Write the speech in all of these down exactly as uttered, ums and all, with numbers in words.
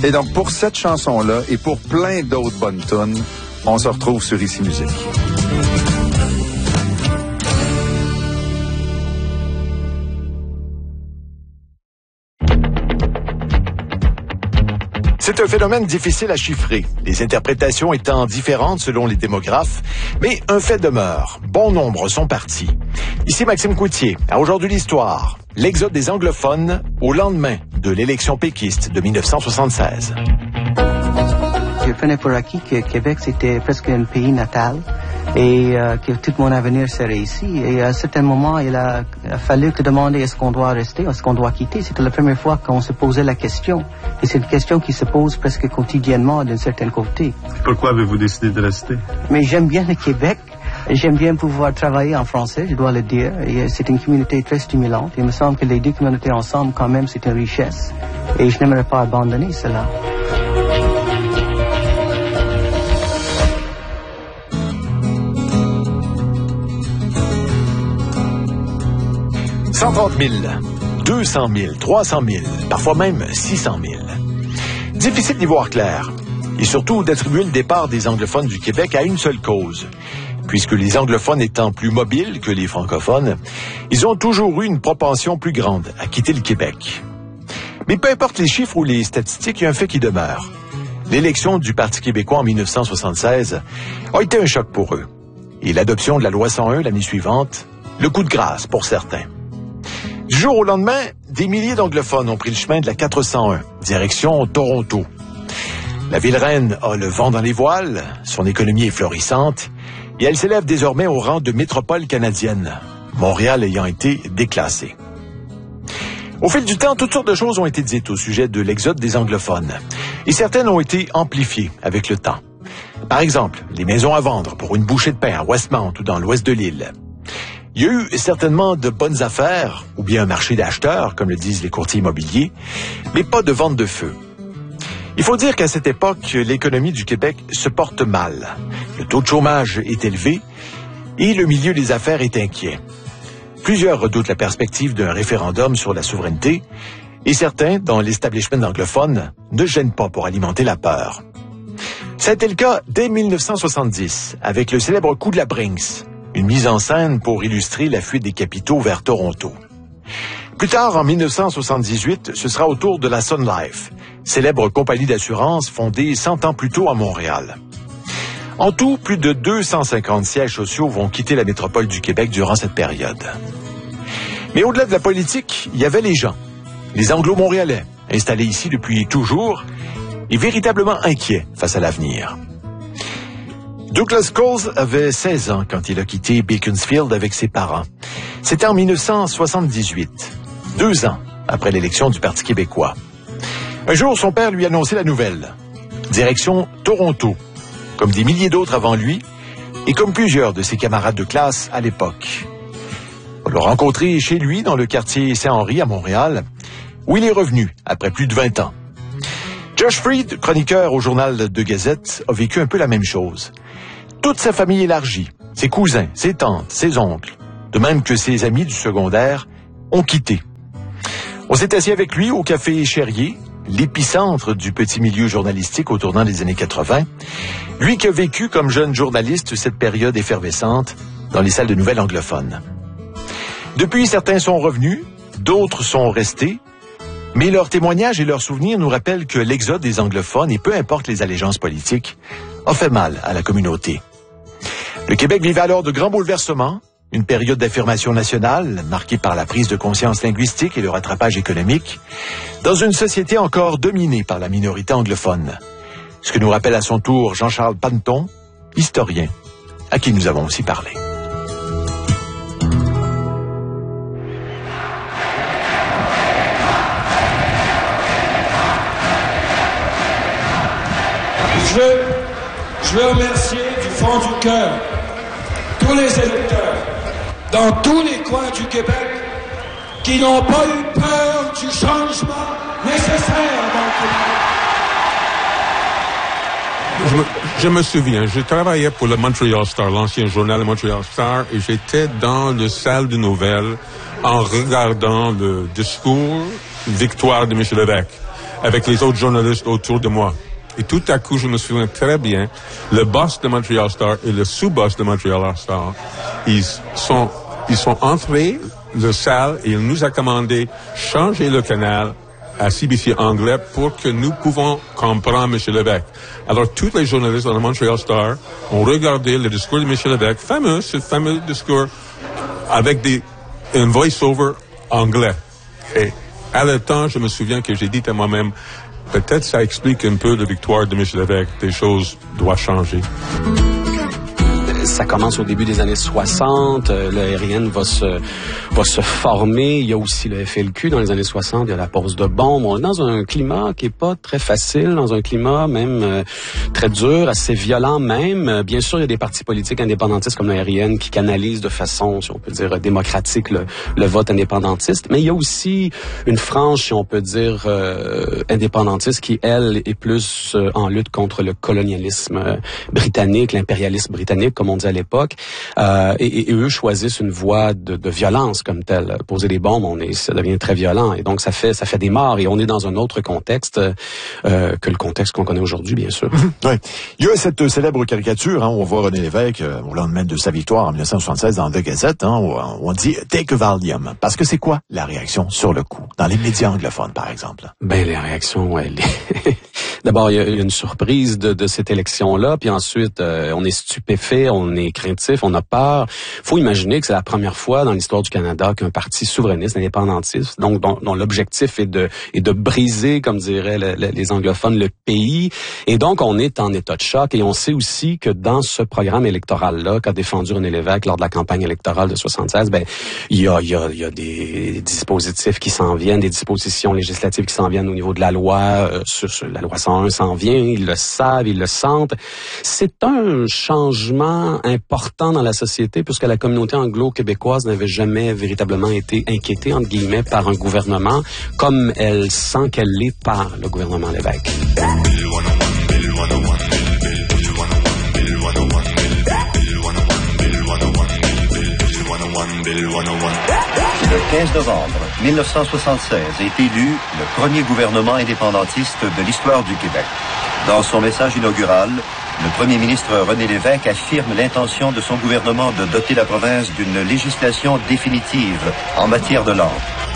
Et donc, pour cette chanson-là et pour plein d'autres bonnes tunes, on se retrouve sur Ici Musique. C'est un phénomène difficile à chiffrer, les interprétations étant différentes selon les démographes, mais un fait demeure, bon nombre sont partis. Ici Maxime Coutier, à Aujourd'hui l'Histoire, l'exode des anglophones au lendemain de l'élection péquiste de dix-neuf cent soixante-seize. Je prenais pour acquis que Québec c'était presque un pays natal et euh, que tout mon avenir serait ici. Et à un certain moment, il a, a fallu que demander est-ce qu'on doit rester, est-ce qu'on doit quitter. C'était la première fois qu'on se posait la question. Et c'est une question qui se pose presque quotidiennement d'un certain côté. Pourquoi avez-vous décidé de rester? Mais j'aime bien le Québec. J'aime bien pouvoir travailler en français, je dois le dire. Et c'est une communauté très stimulante. Il me semble que les deux communautés ensemble, quand même, c'est une richesse. Et je n'aimerais pas abandonner cela. cent trente mille, deux cent mille, trois cent mille, parfois même six cent mille. Difficile d'y voir clair, et surtout d'attribuer le départ des anglophones du Québec à une seule cause. Puisque les anglophones étant plus mobiles que les francophones, ils ont toujours eu une propension plus grande à quitter le Québec. Mais peu importe les chiffres ou les statistiques, il y a un fait qui demeure. L'élection du Parti québécois en dix-neuf cent soixante-seize a été un choc pour eux. Et l'adoption de la loi cent un l'année suivante, le coup de grâce pour certains. Du jour au lendemain, des milliers d'anglophones ont pris le chemin de la quatre cent un, direction Toronto. La ville reine a le vent dans les voiles, son économie est florissante, et elle s'élève désormais au rang de métropole canadienne, Montréal ayant été déclassée. Au fil du temps, toutes sortes de choses ont été dites au sujet de l'exode des anglophones, et certaines ont été amplifiées avec le temps. Par exemple, les maisons à vendre pour une bouchée de pain à Westmount ou dans l'ouest de l'île. Il y a eu certainement de bonnes affaires, ou bien un marché d'acheteurs, comme le disent les courtiers immobiliers, mais pas de vente de feu. Il faut dire qu'à cette époque, l'économie du Québec se porte mal. Le taux de chômage est élevé et le milieu des affaires est inquiet. Plusieurs redoutent la perspective d'un référendum sur la souveraineté et certains, dans l'establishment anglophone, ne gênent pas pour alimenter la peur. Ça a été le cas dès dix-neuf cent soixante-dix, avec le célèbre coup de la Brinks, une mise en scène pour illustrer la fuite des capitaux vers Toronto. Plus tard, en dix-neuf cent soixante-dix-huit, ce sera au tour de la Sun Life, célèbre compagnie d'assurance fondée cent ans plus tôt à Montréal. En tout, plus de deux cent cinquante sièges sociaux vont quitter la métropole du Québec durant cette période. Mais au-delà de la politique, il y avait les gens, les Anglo-Montréalais, installés ici depuis toujours et véritablement inquiets face à l'avenir. Douglas Coles avait seize ans quand il a quitté Beaconsfield avec ses parents. C'était en dix-neuf cent soixante-dix-huit, deux ans après l'élection du Parti québécois. Un jour, son père lui annonçait la nouvelle. Direction Toronto, comme des milliers d'autres avant lui, et comme plusieurs de ses camarades de classe à l'époque. On l'a rencontré chez lui dans le quartier Saint-Henri à Montréal, où il est revenu après plus de vingt ans. Josh Freed, chroniqueur au journal de Gazette, a vécu un peu la même chose. Toute sa famille élargie, ses cousins, ses tantes, ses oncles, de même que ses amis du secondaire, ont quitté. On s'est assis avec lui au café Cherrier, l'épicentre du petit milieu journalistique au tournant des années quatre-vingt, lui qui a vécu comme jeune journaliste cette période effervescente dans les salles de nouvelles anglophones. Depuis, certains sont revenus, d'autres sont restés, mais leurs témoignages et leurs souvenirs nous rappellent que l'exode des anglophones, et peu importe les allégeances politiques, a fait mal à la communauté. Le Québec vivait alors de grands bouleversements, une période d'affirmation nationale marquée par la prise de conscience linguistique et le rattrapage économique, dans une société encore dominée par la minorité anglophone. Ce que nous rappelle à son tour Jean-Charles Panton, historien, à qui nous avons aussi parlé. Je veux, je veux remercier du fond du cœur tous les électeurs dans tous les coins du Québec qui n'ont pas eu peur du changement nécessaire dans le Québec. Je me, je me souviens, je travaillais pour le Montreal Star, l'ancien journal Montreal Star, et j'étais dans le salle de nouvelles en regardant le discours victoire de M. Lévesque. avec les autres journalistes autour de moi. Et tout à coup, je me souviens très bien, le boss de Montreal Star et le sous-boss de Montreal Star, ils sont, ils sont entrés dans la salle et ils nous ont commandé changer le canal à C B C anglais pour que nous pouvons comprendre M. Lévesque. Alors, tous les journalistes dans le Montreal Star ont regardé le discours de M. Lévesque, fameux, ce fameux discours, avec des, un voice-over anglais. Et à le temps, je me souviens que j'ai dit à moi-même, peut-être ça explique un peu la victoire de M. Lévesque. Des choses doivent changer. Ça commence au début des années soixante. Euh, le R I N va se, va se former. Il y a aussi le F L Q dans les années soixante. Il y a la pose de bombes. On est dans un climat qui est pas très facile, dans un climat même euh, très dur, assez violent même. Euh, bien sûr, il y a des partis politiques indépendantistes comme le R I N qui canalisent de façon, si on peut dire, démocratique le, le vote indépendantiste. Mais il y a aussi une frange, si on peut dire, euh, indépendantiste qui, elle, est plus euh, en lutte contre le colonialisme euh, britannique, l'impérialisme britannique, comme on dit à l'époque, euh, et, et eux choisissent une voie de, de violence comme telle. Poser des bombes, on est, ça devient très violent, et donc ça fait, ça fait des morts, et on est dans un autre contexte euh, que le contexte qu'on connaît aujourd'hui, bien sûr. Oui. Il y a cette célèbre caricature, hein, où on voit René Lévesque euh, au lendemain de sa victoire en dix-neuf cent soixante-seize dans The Gazette, hein, où on dit « Take a Valium ». Parce que c'est quoi la réaction sur le coup, dans les médias anglophones, par exemple? Ben, la réaction, elle est... D'abord, il y a une surprise de, de cette élection-là, puis ensuite, euh, on est stupéfait, on est craintif, on a peur. Faut imaginer que c'est la première fois dans l'histoire du Canada qu'un parti souverainiste, indépendantiste, donc dont, dont l'objectif est de, est de briser, comme diraient le, le, les anglophones, le pays. Et donc, on est en état de choc, et on sait aussi que dans ce programme électoral-là qu'a défendu René Lévesque lors de la campagne électorale de soixante-seize, ben, il y a, il y a, il y a des dispositifs qui s'en viennent, des dispositions législatives qui s'en viennent au niveau de la loi, euh, sur, sur la loi cent un s'en vient, ils le savent, ils le sentent. C'est un changement important dans la société puisque la communauté anglo-québécoise n'avait jamais véritablement été inquiétée, entre guillemets, par un gouvernement comme elle sent qu'elle l'est par le gouvernement Lévesque. Le quinze novembre mille neuf cent soixante-seize est élu le premier gouvernement indépendantiste de l'histoire du Québec. Dans son message inaugural, le premier ministre René Lévesque affirme l'intention de son gouvernement de doter la province d'une législation définitive en matière de langue.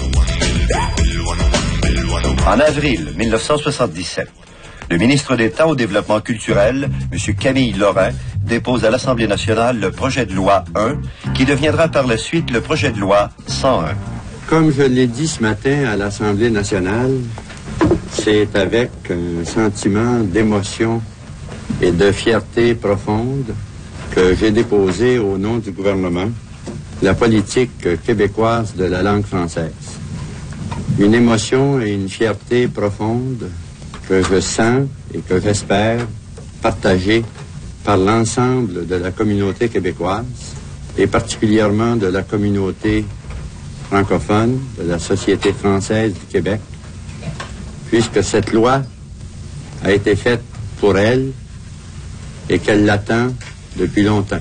En avril mille neuf cent soixante-dix-sept, le ministre d'État au développement culturel, M. Camille Lorrain, dépose à l'Assemblée nationale le projet de loi un, qui deviendra par la suite le projet de loi cent un. Comme je l'ai dit ce matin à l'Assemblée nationale, c'est avec un sentiment d'émotion et de fierté profonde que j'ai déposé au nom du gouvernement la politique québécoise de la langue française. Une émotion et une fierté profonde que je sens et que j'espère partager par l'ensemble de la communauté québécoise et particulièrement de la communauté francophone, de la Société française du Québec, puisque cette loi a été faite pour elle et qu'elle l'attend depuis longtemps.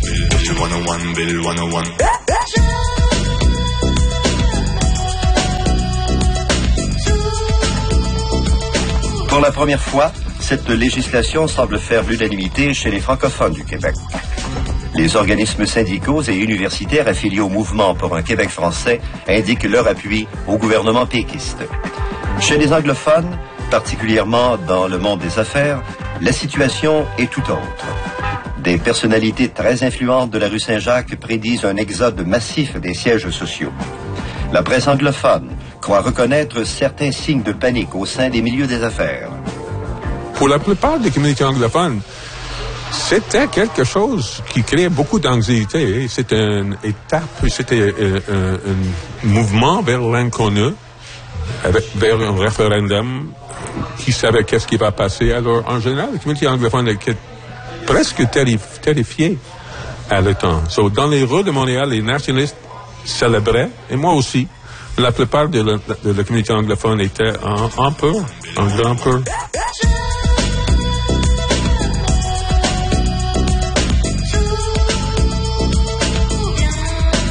Pour la première fois, cette législation semble faire l'unanimité chez les francophones du Québec. Les organismes syndicaux et universitaires affiliés au mouvement pour un Québec français indiquent leur appui au gouvernement péquiste. Chez les anglophones, particulièrement dans le monde des affaires, la situation est tout autre. Des personnalités très influentes de la rue Saint-Jacques prédisent un exode massif des sièges sociaux. La presse anglophone croit reconnaître certains signes de panique au sein des milieux des affaires. Pour la plupart des communautés anglophones, c'était quelque chose qui créait beaucoup d'anxiété. C'était une étape, c'était un, un, un mouvement vers l'inconnu, avec, vers un référendum qui savait qu'est-ce qui va passer. Alors, en général, les communautés anglophones étaient presque terrif- terrifiées à le temps. So, dans les rues de Montréal, les nationalistes célébraient, et moi aussi. La plupart de la, de la communauté anglophone était en, en peur, en grand peur.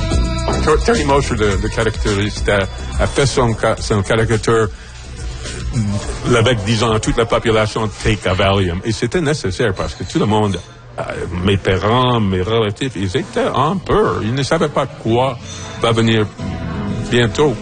Terry Mosher, le, le caricaturiste, a, a fait son, son caricature avec, disons, toute la population take a Valium. Et c'était nécessaire parce que tout le monde, euh, mes parents, mes relatifs, ils étaient en peur. Ils ne savaient pas quoi va venir bientôt.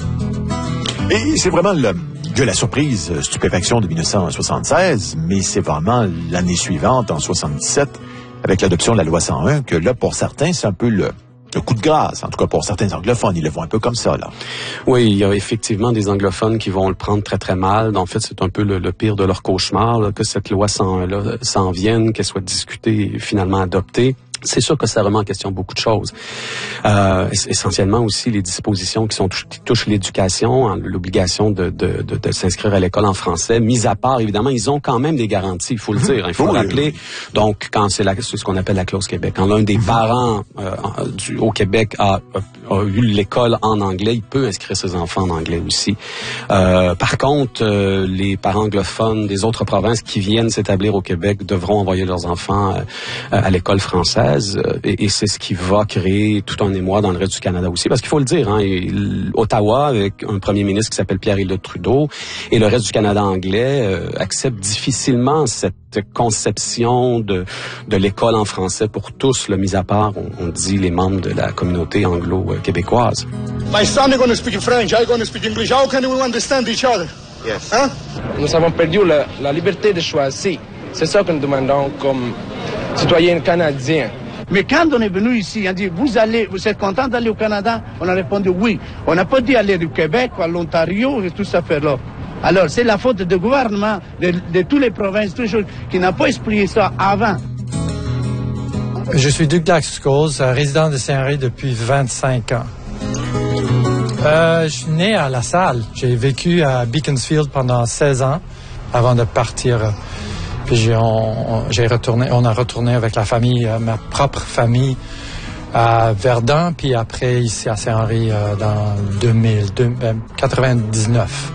Et c'est vraiment le, de la surprise euh, stupéfaction de dix-neuf cent soixante-seize, mais c'est vraiment l'année suivante, en soixante-dix-sept, avec l'adoption de la loi cent un, que là, pour certains, c'est un peu le, le coup de grâce. En tout cas, pour certains anglophones, ils le voient un peu comme ça, là. Oui, il y a effectivement des anglophones qui vont le prendre très, très mal. En fait, c'est un peu le, le pire de leur cauchemar, là, que cette loi cent un-là s'en vienne, qu'elle soit discutée et finalement adoptée. C'est sûr que ça remet en question beaucoup de choses. Euh, essentiellement aussi les dispositions qui sont qui touchent l'éducation, hein, l'obligation de, de, de, de s'inscrire à l'école en français. Mis à part, évidemment, ils ont quand même des garanties, il faut le dire, il faut oui, le rappeler. Oui. Donc, quand c'est, la, c'est ce qu'on appelle la clause Québec, quand l'un des parents euh, du, au Québec a, a, a eu l'école en anglais, il peut inscrire ses enfants en anglais aussi. Euh, par contre, euh, les parents anglophones des autres provinces qui viennent s'établir au Québec devront envoyer leurs enfants euh, à l'école française. Et, et c'est ce qui va créer tout un émoi dans le reste du Canada aussi. Parce qu'il faut le dire, hein, Ottawa, avec un premier ministre qui s'appelle Pierre-Éliott Trudeau, et le reste du Canada anglais euh, accepte difficilement cette conception de, de l'école en français pour tous, le mis à part, on, on dit, les membres de la communauté anglo-québécoise. My son is going to speak French, I'm going to speak English. How can we understand each other? Yes. Hein? Nous avons perdu la, la liberté de choisir. C'est ça que nous demandons comme citoyens canadiens. Mais quand on est venu ici, on dit, vous allez, vous êtes content d'aller au Canada? On a répondu oui. On n'a pas dit aller du Québec, à l'Ontario, et tout ça faire-là. Alors, c'est la faute du gouvernement, de, de toutes les provinces, toutes les choses, qui n'a pas expliqué ça avant. Je suis Douglas Scholes, résident de Saint-Henri depuis vingt-cinq ans. Euh, je suis né à La Salle. J'ai vécu à Beaconsfield pendant seize ans avant de partir. Puis j'ai, on, j'ai retourné, on a retourné avec la famille, euh, ma propre famille, à Verdun, puis après ici à Saint-Henri euh, dans deux mille, deux, euh, quatre-vingt-dix-neuf.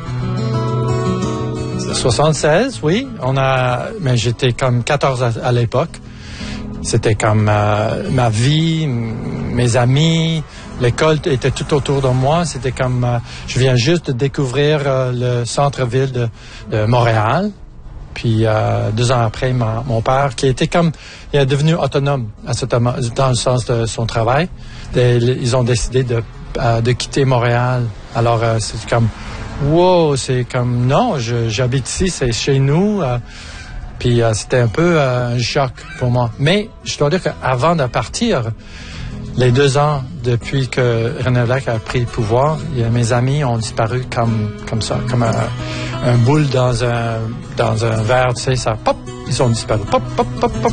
soixante-seize, oui. On a, mais j'étais comme quatorze à, à l'époque. C'était comme euh, ma vie, mes amis, l'école était tout autour de moi. C'était comme, euh, je viens juste de découvrir euh, le centre-ville de, de Montréal. Puis euh, deux ans après, ma, mon père, qui était comme, il est devenu autonome à ce, dans le sens de son travail. De, ils ont décidé de, euh, de quitter Montréal. Alors euh, c'est comme, wow, c'est comme, non, je, j'habite ici, c'est chez nous. Euh, puis euh, c'était un peu euh, un choc pour moi. Mais je dois dire qu'avant de partir, les deux ans depuis que René Lévesque a pris le pouvoir, mes amis ont disparu comme comme ça, comme un, un boule dans un dans un verre, tu sais, ça, pop, ils ont disparu, pop, pop, pop, pop.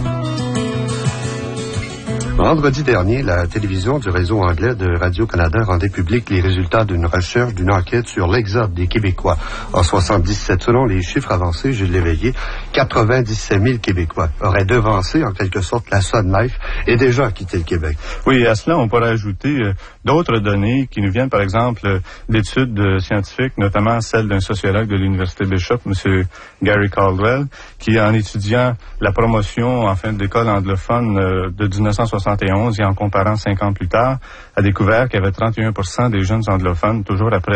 Vendredi dernier, la télévision du réseau anglais de Radio-Canada rendait public les résultats d'une recherche, d'une enquête sur l'exode des Québécois. En soixante-dix-sept, selon les chiffres avancés, Gilles Léveillé, quatre-vingt-dix-sept mille Québécois auraient devancé, en quelque sorte, la Sun Life et déjà quitté le Québec. Oui, à cela, on pourrait ajouter euh, d'autres données qui nous viennent, par exemple, euh, d'études euh, scientifiques, notamment celle d'un sociologue de l'Université Bishop, M. Gary Caldwell, qui, en étudiant la promotion, en fin d'école anglophone euh, de dix-neuf cent soixante et onze et en comparant cinq ans plus tard, a découvert qu'il y avait trente et un pour cent des jeunes anglophones, toujours après